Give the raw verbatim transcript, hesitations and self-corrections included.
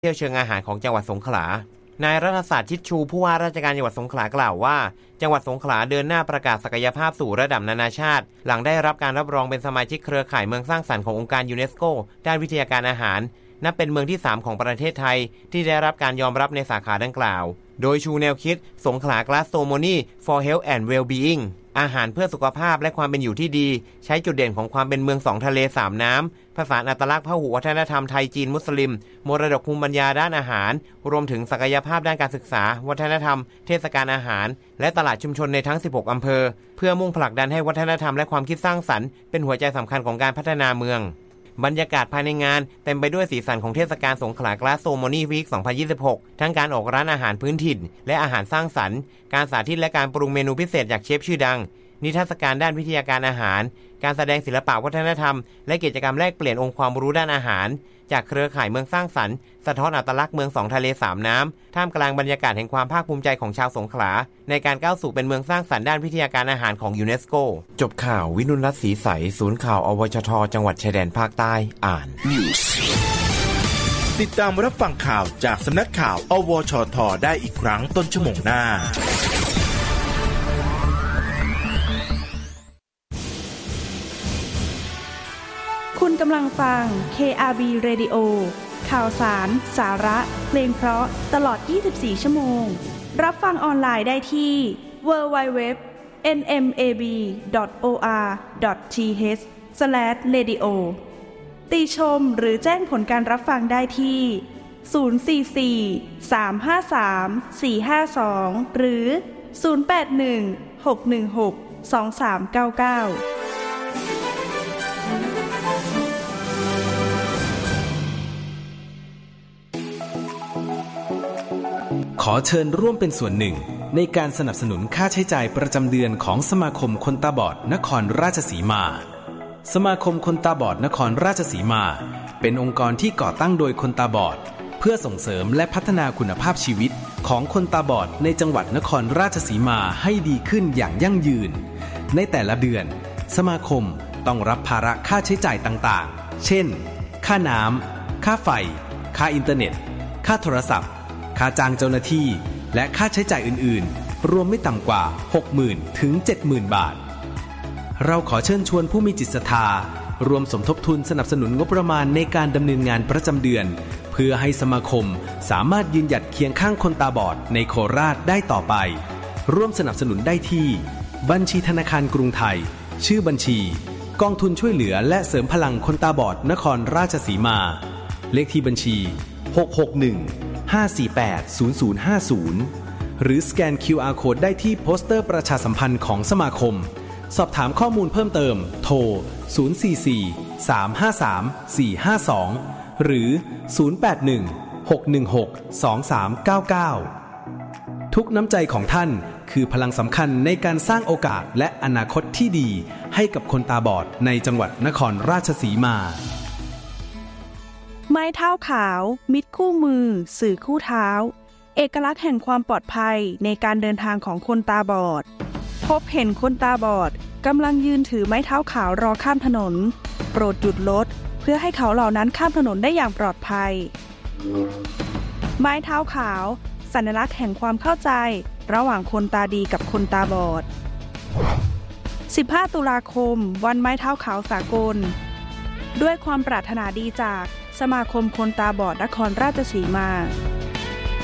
เที่ยวเชิงอาหารของจังหวัดสงขลานายรัฐศาสตร์ชิดชูผู้ว่าราชการจังหวัดสงขลากล่าวว่าจังหวัดสงขลาเดินหน้าประกาศศักยภาพสู่ระดับนานาชาติหลังได้รับการรับรองเป็นสมาชิกเครือข่ายเมืองสร้างสรรค์ขององค์การยูเนสโกด้านวิทยาการอาหารนับเป็นเมืองที่สามของประเทศไทยที่ได้รับการยอมรับในสาขาดังกล่าวโดยชูแนวคิดสงขลา Gastronomy for Health and Well-being อาหารเพื่อสุขภาพและความเป็นอยู่ที่ดีใช้จุดเด่นของความเป็นเมืองสองทะเลสามน้ำผสานอัตลักษณ์พหุวัฒนธรรมไทยจีนมุสลิมมรดกภูมิปัญญาด้านอาหารรวมถึงศักยภาพด้านการศึกษาวัฒนธรรมเทศกาลอาหารและตลาดชุมชนในทั้งสิบหกอำเภอเพื่อมุ่งผลักดันให้วัฒนธรรมและความคิดสร้างสรรค์เป็นหัวใจสำคัญของการพัฒนาเมืองบรรยากาศภายในงานเต็มไปด้วยสีสันของเทศกาลสงขลา Gastronomy Week สองพันยี่สิบหกทั้งการออกร้านอาหารพื้นถิ่นและอาหารสร้างสรรค์การสาธิตและการปรุงเมนูพิเศษจากเชฟชื่อดังนิทรรศการด้านวิทยาการอาหารการแสดงศิลปะวัฒนธรรมและกิจกรรมแลกเปลี่ยนองค์ความรู้ด้านอาหารจากเครือข่ายเมืองสร้างสรรค์สะท้อนอัตลักษณ์เมืองสองทะเลสามน้ำท่ามกลางบรรยากาศแห่งความภาคภูมิใจของชาวสงขลาในการก้าวสู่เป็นเมืองสร้างสรรค์ด้านวิทยาการอาหารของยูเนสโกจบข่าววินุรัตน์ศรีใสศูนย์ข่าวอวชทจังหวัดชายแดนภาคใต้อ่านติดตามรับฟังข่าวจากสำนักข่าวอวชทได้อีกครั้งต้นชั่วโมงหน้าคุณกำลังฟัง เค อาร์ บี Radio ข่าวสาร สาระ เพลงเพราะตลอดยี่สิบสี่ชั่วโมงรับฟังออนไลน์ได้ที่ ดับเบิลยู ดับเบิลยู ดับเบิลยู ดอท เอ็น เอ็ม เอ บี ดอท โอ อาร์ ดอท ที เอช สแลช เรดิโอ ติชมหรือแจ้งผลการรับฟังได้ที่ ศูนย์ สี่ สี่ สาม ห้า สาม สี่ ห้า สอง หรือ ศูนย์ แปด หนึ่ง หก หนึ่ง หก สอง สาม เก้า เก้าขอเชิญร่วมเป็นส่วนหนึ่งในการสนับสนุนค่าใช้จ่ายประจำเดือนของสมาคมคนตาบอดนครราชสีมาสมาคมคนตาบอดนครราชสีมาเป็นองค์กรที่ก่อตั้งโดยคนตาบอดเพื่อส่งเสริมและพัฒนาคุณภาพชีวิตของคนตาบอดในจังหวัดนครราชสีมาให้ดีขึ้นอย่างยั่งยืนในแต่ละเดือนสมาคมต้องรับภาระค่าใช้จ่ายต่างๆเช่นค่าน้ำค่าไฟค่าอินเทอร์เน็ตค่าโทรศัพท์ค่าจ้างเจ้าหน้าที่และค่าใช้จ่ายอื่นๆรวมไม่ต่ำกว่า หกหมื่น ถึง เจ็ดหมื่น บาทเราขอเชิญชวนผู้มีจิตศรัทธารวมสมทบทุนสนับสนุนงบประมาณในการดำเนินงานประจำเดือนเพื่อให้สมาคมสามารถยืนหยัดเคียงข้างคนตาบอดในโคราชได้ต่อไปร่วมสนับสนุนได้ที่บัญชีธนาคารกรุงไทยชื่อบัญชีกองทุนช่วยเหลือและเสริมพลังคนตาบอดนครราชสีมาเลขที่บัญชีหก หก หนึ่ง ห้า สี่ แปด ศูนย์ ศูนย์ ห้า ศูนย์หรือสแกน คิว อาร์ Code ได้ที่โปสเตอร์ประชาสัมพันธ์ของสมาคมสอบถามข้อมูลเพิ่มเติมโทรศูนย์ สี่ สี่ สาม ห้า สาม สี่ ห้า สองหรือศูนย์ แปด หนึ่ง หก หนึ่ง หก สอง สาม เก้า เก้าทุกน้ำใจของท่านคือพลังสำคัญในการสร้างโอกาสและอนาคตที่ดีให้กับคนตาบอดในจังหวัดนครราชสีมาไม้เท้าขาวมิตรคู่มือสื่อคู่เท้าเอกลักษณ์แห่งความปลอดภัยในการเดินทางของคนตาบอดพบเห็นคนตาบอดกำลังยืนถือไม้เท้าขาวรอข้ามถนนโปรดหยุดรถเพื่อให้เขาเหล่านั้นข้ามถนนได้อย่างปลอดภัยไม้เท้าขาวสัญลักษณ์แห่งความเข้าใจระหว่างคนตาดีกับคนตาบอดสิบห้าตุลาคมวันไม้เท้าขาวสากลด้วยความปรารถนาดีจากสมาคมคนตาบอดนครราชสีมา